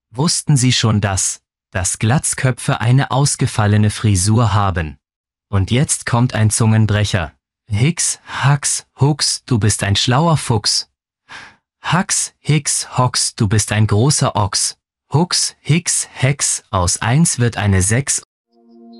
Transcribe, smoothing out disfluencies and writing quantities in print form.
Wussten Sie schon, dass Glatzköpfe eine ausgefallene Frisur haben? Und jetzt kommt ein Zungenbrecher. Hix, Hax, Hux, du bist ein schlauer Fuchs. Hax, Hix, Hox, du bist ein großer Ochs. Hux, Hix, Hex, aus 1 wird eine 6